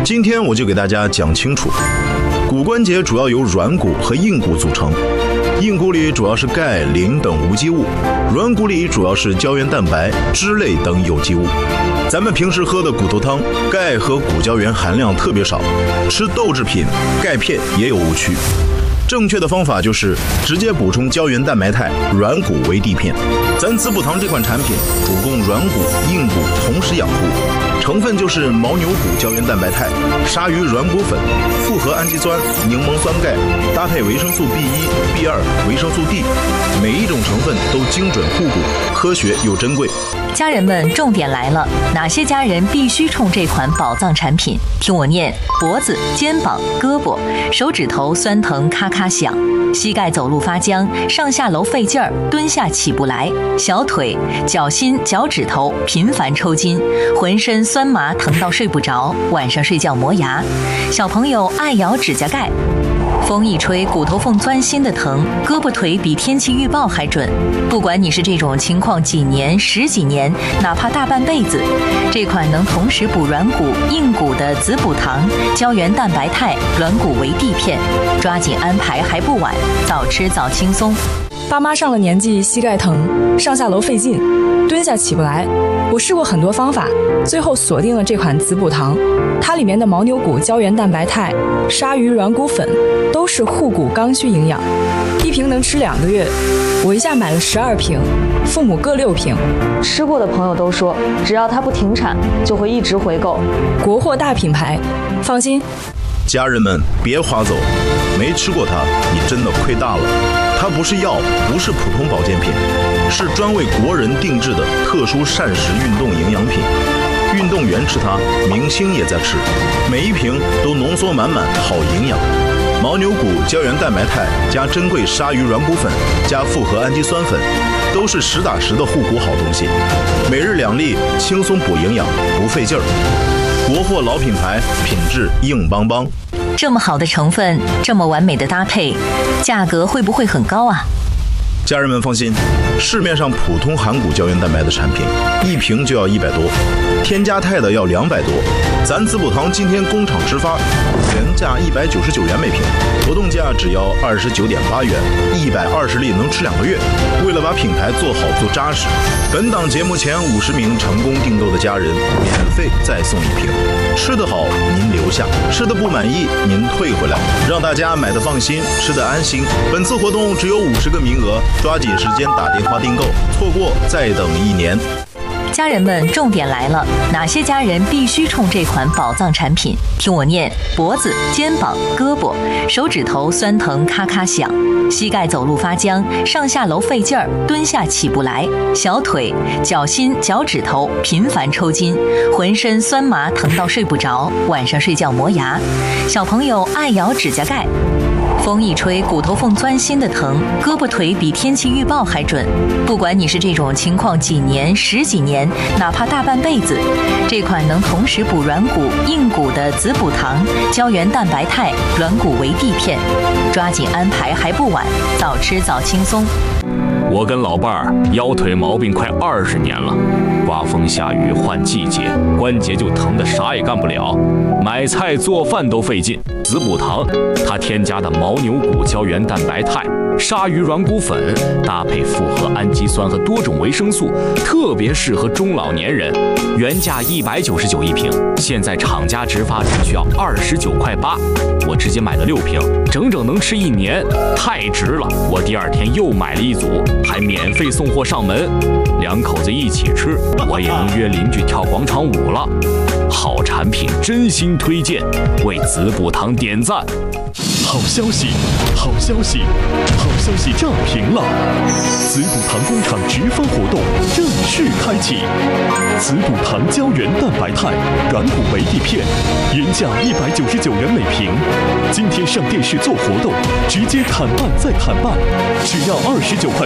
今天我就给大家讲清楚，骨关节主要由软骨和硬骨组成，硬骨里主要是钙、磷等无机物，软骨里主要是胶原蛋白、脂类等有机物。咱们平时喝的骨头汤，钙和骨胶原含量特别少，吃豆制品、钙片也有误区。正确的方法就是直接补充胶原蛋白肽，软骨为地片。咱滋补堂这款产品主攻软骨、硬骨同时养护，成分就是牦牛骨胶原蛋白肽、鲨鱼软骨粉、复合氨基酸、柠檬酸钙，搭配维生素 B1、B2、维生素 D， 每一种成分都精准护骨，科学又珍贵。 家人们，重点来了，哪些家人必须冲这款宝藏产品？听我念：脖子、肩膀、胳膊、手指头酸疼咔咔响，膝盖走路发僵，上下楼费劲儿，蹲下起不来，小腿、脚心、脚趾头频繁抽筋，浑身酸麻疼到睡不着，晚上睡觉磨牙，小朋友爱咬指甲盖。风一吹，骨头缝钻心的疼，胳膊腿比天气预报还准。不管你是这种情况几年、10几年，哪怕大半辈子，这款能同时补软骨、硬骨的滋补堂胶原蛋白肽软骨为地片，抓紧安排还不晚，早吃早轻松。 爸妈上了年纪，膝盖疼，上下楼费劲，蹲下起不来。我试过很多方法，最后锁定了这款滋补堂。它里面的牦牛骨胶原蛋白肽、鲨鱼软骨粉都是护骨刚需营养，一瓶能吃2个月。我一下买了12瓶，父母各6瓶。 吃过的朋友都说，只要它不停产，就会一直回购。 国货大品牌，放心。 家人们别划走，没吃过它，你真的亏大了。它不是药，不是普通保健品，是专为国人定制的特殊膳食运动营养品。运动员吃它，明星也在吃，每一瓶都浓缩满满好营养。牦牛骨胶原蛋白肽加珍贵鲨鱼软骨粉加复合氨基酸粉，都是实打实的护骨好东西。每日2粒，轻松补营养，不费劲儿。国货老品牌，品质硬邦邦。 这么好的成分，这么完美的搭配，价格会不会很高啊？ 家人们放心，市面上普通含骨胶原蛋白的产品，一瓶就要100多，添加肽的要200多。咱滋补堂今天工厂直发，原价199元每瓶，活动价只要29.8元，120粒能吃2个月。为了把品牌做好做扎实，本档节目前50名成功订购的家人，免费再送1瓶。吃得好您留下，吃得不满意您退回来，让大家买得放心，吃得安心。本次活动只有50个名额，抓紧时间打电话订购，错过再等1年。 家人们，重点来了，哪些家人必须冲这款宝藏产品？听我念：脖子、肩膀、胳膊、手指头酸疼咔咔响，膝盖走路发僵，上下楼费劲儿，蹲下起不来，小腿、脚心、脚趾头频繁抽筋，浑身酸麻疼到睡不着，晚上睡觉磨牙，小朋友爱咬指甲盖。风一吹，骨头缝钻心的疼，胳膊腿比天气预报还准。不管你是这种情况几年、10几年，哪怕大半辈子，这款能同时补软骨、硬骨的滋补堂胶原蛋白肽软骨为地片，抓紧安排还不晚，早吃早轻松。 我跟老伴儿腰腿毛病快20年了，刮风下雨换季节，关节就疼得啥也干不了，买菜做饭都费劲。滋补堂它添加的牦牛骨胶原蛋白肽、鲨鱼软骨粉，搭配复合氨基酸和多种维生素，特别适合中老年人。原价199一瓶，现在厂家直发只需要29.8块，我直接买了6瓶，整整能吃1年，太值了！我第2天又买了1组，还免费送货上门，2口子一起吃，我也能约邻居跳广场舞了。好产品真心推荐，为滋补堂点赞。 好消息，好消息，好消息炸屏了！滋补堂工厂直发活动正式开启，滋补堂胶原蛋白肽软骨为地片，原价199元每瓶，今天上电视做活动，直接砍半再砍半，只要29.8块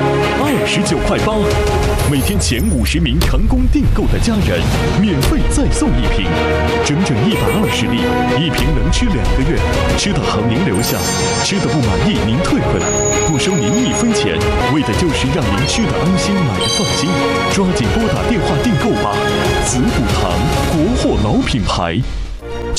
，29.8块，每天前50名成功订购的家人，免费再送1瓶，整整120粒，1瓶能吃2个月，吃得好您留下，吃得不满意您退回来，不收您1分钱，为的就是让您吃得安心，买得放心。抓紧拨打电话订购吧，滋补堂，国货老品牌。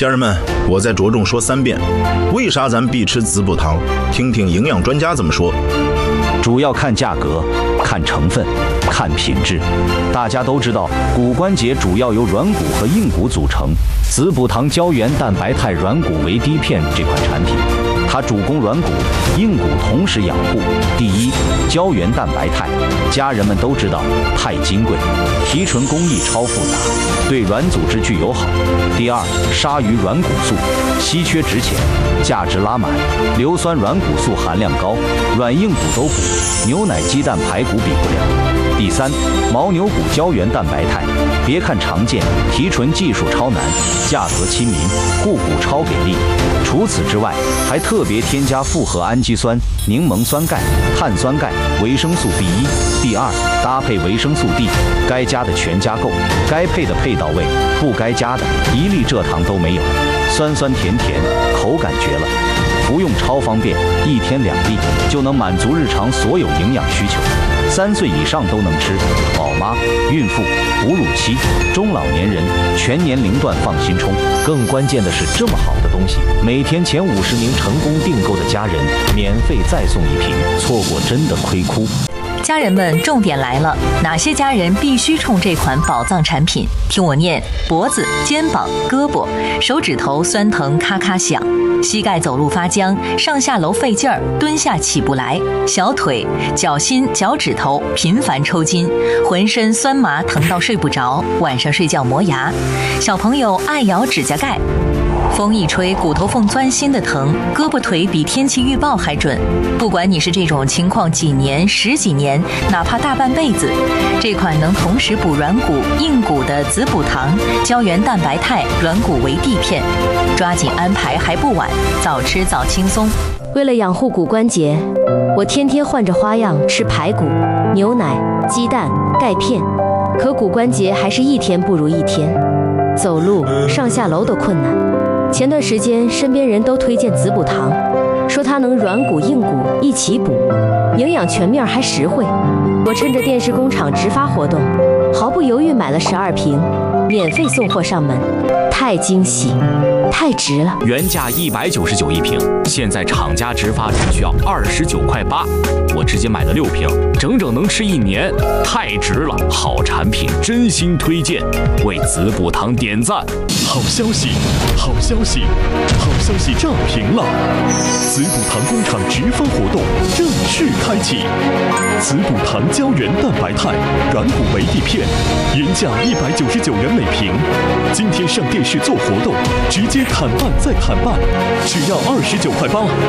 家人们，我再着重说3遍，为啥咱必吃子补糖？听听营养专家怎么说。 主要看价格，看成分，看品质。大家都知道，骨关节主要由软骨和硬骨组成。子补糖胶原蛋白肽软骨维 D 片这款产品，它主攻软骨、硬骨同时养护。第一，胶原蛋白肽，家人们都知道肽金贵，提纯工艺超复杂，对软组织具友好。第二，鲨鱼软骨素，稀缺值钱，价值拉满，硫酸软骨素含量高，软硬骨都补，牛奶、鸡蛋、排骨比不了。第三，牦牛骨胶原蛋白肽，别看常见，提纯技术超难，价格亲民，护骨超给力。除此之外，还特别添加复合氨基酸、柠檬酸钙、碳酸钙、维生素 B1、B2，搭配维生素 D， 该加的全加够，该配的配到位，不该加的一粒蔗糖都没有，酸酸甜甜，口感绝了。服用超方便，1天2粒就能满足日常所有营养需求，3岁以上都能吃，宝妈、孕妇、哺乳期、中老年人全年龄段放心冲。更关键的是，这么好的东西，每天前50名成功订购的家人免费再送1瓶，错过真的亏哭。 家人们，重点来了，哪些家人必须冲这款宝藏产品？听我念：脖子、肩膀、胳膊、手指头酸疼咔咔响，膝盖走路发僵，上下楼费劲儿，蹲下起不来，小腿、脚心、脚趾头频繁抽筋，浑身酸麻疼到睡不着，晚上睡觉磨牙，小朋友爱咬指甲盖。风一吹，骨头缝钻心的疼，胳膊腿比天气预报还准。不管你是这种情况几年、10几年，哪怕大半辈子，这款能同时补软骨、硬骨的子补糖胶原蛋白肽软骨维 D 片，抓紧安排还不晚，早吃早轻松。 为了养护骨关节，我天天换着花样吃排骨、牛奶、鸡蛋、钙片，可骨关节还是1天不如1天，走路、上下楼都困难。前段时间，身边人都推荐子补糖，说它能软骨硬骨一起补，营养全面还实惠。我趁着电视工厂直发活动，毫不犹豫买了12瓶，免费送货上门，太惊喜，太值了！ 原价199一瓶，现在厂家直发只需要29.8块，我直接买了6瓶，整整能吃1年，太值了！好产品，真心推荐，为子补糖点赞！ 好消息，好消息，好消息炸屏了！子补糖工厂直发活动正式开启，子补糖胶原蛋白肽软骨维 D 片，原价199元每瓶，今天上电视做活动，直接砍半再砍半，只要29.8块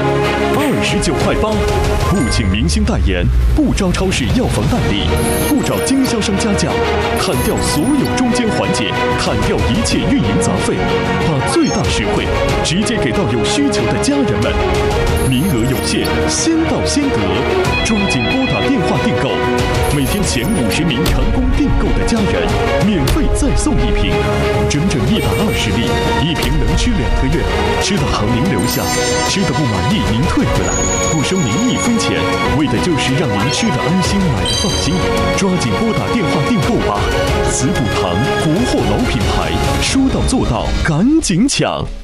，29.8块！不请明星代言，不招超市药房代理，不找经销商加价，砍掉所有中间环节，砍掉一切运营杂费，把最大实惠直接给到有需求的家人们。名额有限，先到先得，抓紧拨打电话订购。每天前50名成功订购的家人，免费再送1瓶，整整120粒，1瓶能吃2个月。吃的好您留下，吃的不满意您退回来，不收您1分钱，为的就是让您吃的安心，买的放心。抓紧拨打电话订购吧！子补糖国货老品牌，说到做到，赶紧抢！